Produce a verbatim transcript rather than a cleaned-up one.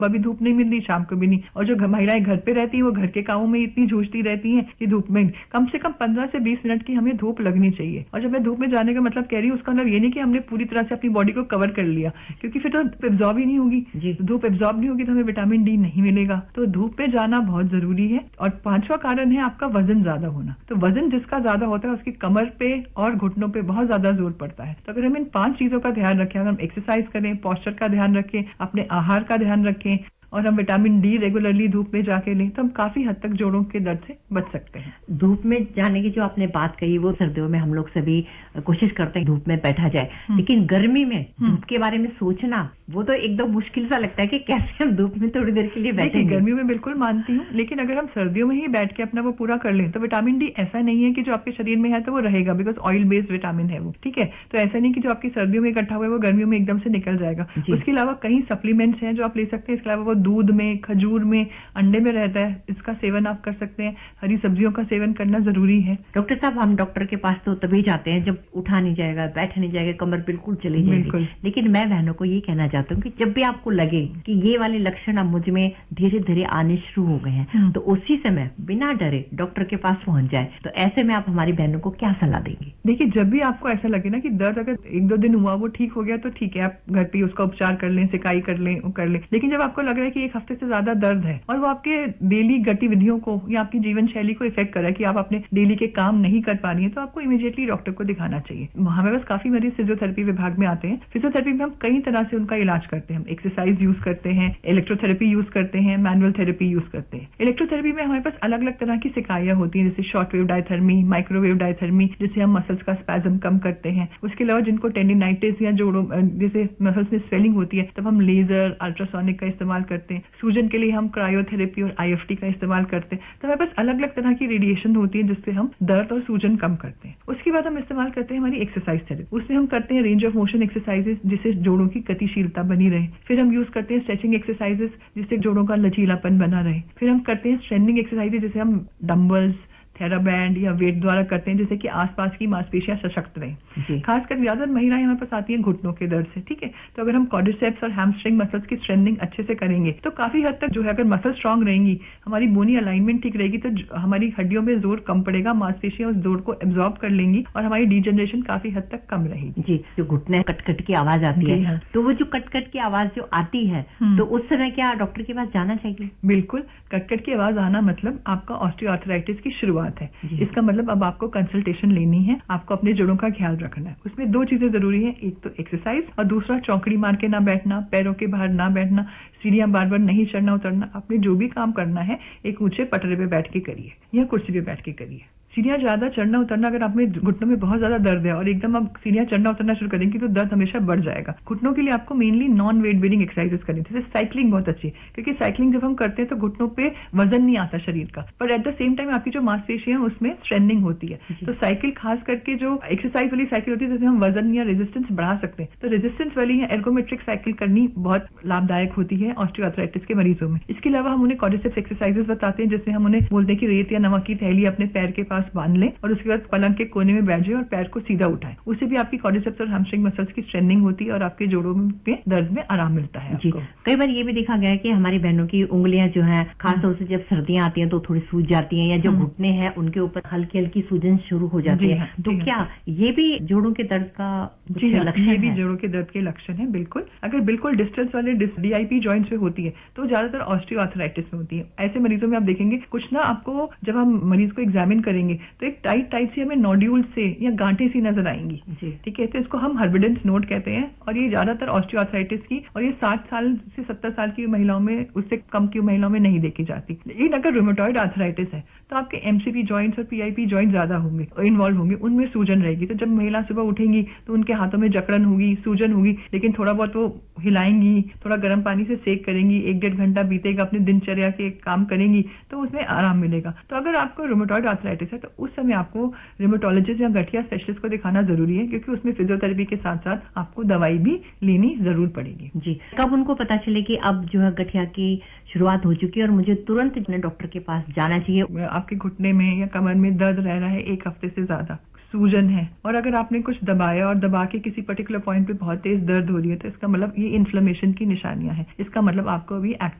अभी धूप नहीं मिल रही, शाम को भी नहीं। और जो महिलाएं घर पे रहती हैं वो घर के कामों में इतनी जूझती रहती हैं कि धूप में कम से कम पंद्रह से बीस मिनट की हमें धूप लगनी चाहिए। और जब मैं धूप में जाने का मतलब कह रही हूँ, उसका मतलब ये नहीं कि हमने पूरी तरह से अपनी बॉडी को कवर कर लिया, क्योंकि फिर तो एब्जॉर्ब ही नहीं होगी। धूप एब्जॉर्ब नहीं होगी तो हमें विटामिन डी नहीं मिलेगा। तो धूप में जाना बहुत जरूरी है। और पांचवा कारण है आपका वजन ज्यादा होना। तो वजन जिसका ज्यादा होता है उसकी कमर पे और घुटनों पे बहुत ज्यादा जोर पड़ता है। तो अगर हम इन पांच चीजों का ध्यान रखें, अगर हम एक्सरसाइज करें, पोस्चर का ध्यान रखें, अपने आहार का ध्यान रखें और हम विटामिन डी रेगुलरली धूप में जाके लें, तो हम काफी हद तक जोड़ों के दर्द से बच सकते हैं। धूप में जाने की जो आपने बात कही, वो सर्दियों में हम लोग सभी कोशिश करते हैं धूप में बैठा जाए, लेकिन गर्मी में धूप के बारे में सोचना वो तो एकदम मुश्किल सा लगता है कि कैसे हम धूप में थोड़ी देर के लिए बैठेंगे। गर्मी में बिल्कुल मानती हूँ, लेकिन अगर हम सर्दियों में ही बैठ के अपना वो पूरा कर लें तो विटामिन डी ऐसा नहीं है कि जो आपके शरीर में है तो वो रहेगा, बिकॉज ऑयल बेस्ड विटामिन है वो, ठीक है। तो ऐसा नहीं कि जो आपकी सर्दियों में इकट्ठा हुआ है वो गर्मियों में एकदम से निकल जाएगा। उसके अलावा कई सप्लीमेंट्स हैं जो आप ले सकते हैं। इसके अलावा वो दूध में, खजूर में, अंडे में रहता है, इसका सेवन आप कर सकते हैं। हरी सब्जियों का सेवन करना जरूरी है। डॉक्टर साहब, हम डॉक्टर के पास तो तभी जाते हैं जब उठा नहीं जाएगा, बैठ नहीं जाएगा, कमर बिल्कुल चली जाएगी। लेकिन मैं बहनों को ये कहना चाहता हूँ कि जब भी आपको लगे कि ये वाले लक्षण अब मुझ में धीरे धीरे आने शुरू हो गए हैं, तो उसी समय बिना डरे डॉक्टर के पास पहुंच जाए। तो ऐसे में आप हमारी बहनों को क्या सलाह देंगे? देखिए, जब भी आपको ऐसा लगे ना कि दर्द अगर एक दो दिन हुआ वो ठीक हो गया तो ठीक है, आप घर पे उसका उपचार कर लें, सिकाई कर लें, कर लें। लेकिन जब आपको लग रहा है कि एक हफ्ते से ज्यादा दर्द है और वो आपके डेली गतिविधियों को या आपकी जीवन शैली को इफेक्ट कर रहा है कि आप अपने डेली के काम नहीं कर पा रही है, तो आपको इमीडिएटली डॉक्टर को दिखाना चाहिए। हमारे पास काफी मरीज फिजियोथेरेपी विभाग में आते हैं। फिजियोथेरेपी में हम कई तरह से उनका इलाज करते हैं। हम एक्सरसाइज यूज करते हैं, इलेक्ट्रोथेरेपी यूज करते हैं, मैनुअल थेरेपी यूज करते हैं। इलेक्ट्रोथेरेपी में हमारे पास अलग अलग तरह की सिकाइयां होती हैं, जैसे short wave diathermy, microwave diathermy, जिससे हम मसल्स का स्पैज्म कम करते हैं। उसके अलावा जिनको टेंडिनाइटिस या जोड़ों जैसे मसल्स में स्वेलिंग होती है, तब हम लेजर, अल्ट्रासोनिक का इस्तेमाल करते हैं। सूजन के लिए हम क्रायोथेरेपी और आईएफटी का इस्तेमाल करते हैं। तो हमारे पास अलग अलग तरह की रेडिएशन होती है जिससे हम दर्द और सूजन कम करते हैं। उसके बाद हम इस्तेमाल करते हैं हमारी एक्सरसाइज थेरेपी। उसमें हम करते हैं रेंज ऑफ मोशन एक्सरसाइजेस, जिससे जोड़ों की गतिशीलता बनी रहे। फिर हम यूज करते हैं स्ट्रेचिंग एक्सरसाइजेस, जिससे जोड़ों का लचीलापन बना रहे। फिर हम करते हैं स्ट्रेंथनिंग एक्सरसाइजेस, जैसे हम डंबल्स, थेराबैंड या वेट द्वारा करते हैं, जैसे कि आसपास की मांसपेशियां सशक्त रहें। खासकर ज्यादा महिलाएं हमारे पास आती हैं घुटनों के दर्द से, ठीक है। तो अगर हम क्वाड्रिसेप्स और हैमस्ट्रिंग मसल्स की स्ट्रेंथनिंग अच्छे से करेंगे तो काफी हद तक जो है, अगर मसल स्ट्रांग रहेंगी, हमारी बोनी अलाइनमेंट ठीक रहेगी, तो हमारी हड्डियों में जोर कम पड़ेगा, मांसपेशियां उस जोर को एब्जॉर्ब कर लेंगी और हमारी डिजनरेशन काफी हद तक कम रहेगी। जी, जो घुटने कटकट की आवाज आती है, हाँ। तो वो जो कटकट की आवाज जो आती है, तो उस समय क्या डॉक्टर के पास जाना चाहिए? बिल्कुल, कटकट की आवाज आना मतलब आपका ऑस्टियोआर्थराइटिस की शुरुआत है। इसका मतलब अब आपको कंसल्टेशन लेनी है, आपको अपने जोड़ों का ख्याल रखना है। उसमें दो चीजें जरूरी है, एक तो एक्सरसाइज और दूसरा चौकड़ी मार के ना बैठना, पैरों के बाहर ना बैठना, सीढ़ियां बार बार नहीं चढ़ना उतरना। आपने जो भी काम करना है एक ऊंचे पटरे पे बैठ के करिए या कुर्सी पे बैठ के करिए। सीढ़ियां ज्यादा चढ़ना उतरना, अगर आप में घुटनों में बहुत ज्यादा दर्द है और एकदम आप सीढ़ियां चढ़ना उतरना शुरू करेंगे तो दर्द हमेशा बढ़ जाएगा। घुटनों के लिए आपको mainly non weight bearing exercises करनी चाहिए। साइकिलिंग बहुत अच्छी है, क्योंकि साइकिलिंग जब हम करते हैं तो घुटनों पे वजन नहीं आता शरीर का, पर एट द सेम टाइम आपकी जो मांसपेशियां हैं उसमें स्ट्रेंथनिंग होती है। तो साइकिल खास करके जो एक्सरसाइज वाली साइकिल होती है जिसमें हम वजन या रेजिस्टेंस बढ़ा सकते हैं, तो रेजिस्टेंस वाली या एर्गोमेट्रिक साइकिल करनी बहुत लाभदायक होती है ऑस्टियोआर्थराइटिस के मरीजों में। इसके अलावा हम उन्हें क्वाड्रिसेप्स एक्सरसाइजेस बताते हैं, जिसमें हम उन्हें बोलते हैं कि रेत या नमक की थैली अपने पैर के पास बांध लें और उसके बाद पलंग के कोने में बैठ जाए और पैर को सीधा उठाएं। उससे भी आपकी क्वाड्रिसेप्स और हैमस्ट्रिंग मसल्स की स्ट्रेंथनिंग होती है और आपके जोड़ों में दर्द में आराम मिलता है। जी, कई बार ये भी देखा गया है कि हमारी बहनों की उंगलियां जो हैं, खासतौर से जब सर्दियां आती हैं तो थोड़ी सूज जाती हैं, या जो घुटने हैं उनके ऊपर हल्की हल्की सूजन शुरू हो जाती है। तो क्या ये भी जोड़ों के दर्द का लक्षण है? ये भी जोड़ों के दर्द के लक्षण है, बिल्कुल। अगर बिल्कुल डिस्टेंस वाले डीआईपी जॉइंट्स में होती है तो ज्यादातर ऑस्टियोआर्थराइटिस में होती है। ऐसे मरीजों में आप देखेंगे कुछ ना, आपको जब हम मरीज को एग्जामिन करेंगे तो एक टाइट टाइट सी हमें नोड्यूल से या गांठें सी नजर आएंगी, ठीक है। तो इसको हम हर्बिडेंस नोड कहते हैं और ये ज्यादातर ऑस्टियोआर्थराइटिस की, और ये साठ साल से सत्तर साल की महिलाओं में, उससे कम की महिलाओं में नहीं देखी जाती। लेकिन अगर रूमेटॉइड आर्थराइटिस है तो आपके एमसीपी जॉइंट्स और पीआईपी जॉइंट ज्यादा होंगे, इन्वॉल्व होंगे, उनमें सूजन रहेगी। तो जब महिला सुबह उठेंगी तो उनके हाथों में जकड़न होगी, सूजन होगी, लेकिन थोड़ा बहुत वो हिलाएंगी, थोड़ा गर्म पानी से सेक करेंगी, एक डेढ़ घंटा बीतेगा, अपने दिनचर्या के काम करेंगी तो उसमें आराम मिलेगा। तो अगर आपको रूमेटॉइड आर्थराइटिस है तो उस समय आपको रूमेटोलॉजिस्ट या गठिया स्पेशलिस्ट को दिखाना जरूरी है, क्योंकि उसमें फिजियोथेरेपी के साथ साथ आपको दवाई भी लेनी जरूर पड़ेगी। जी, कब उनको पता चले कि अब जो है गठिया की शुरुआत हो चुकी है और मुझे तुरंत डॉक्टर के पास जाना चाहिए? आपके घुटने में या कमर में दर्द रह रहा है एक हफ्ते से ज्यादा, सूजन है और अगर आपने कुछ दबाया और दबा के किसी पर्टिकुलर पॉइंट पे बहुत तेज दर्द हो रही है तो इसका मतलब ये इन्फ्लेमेशन की निशानियां हैं। इसका मतलब आपको अभी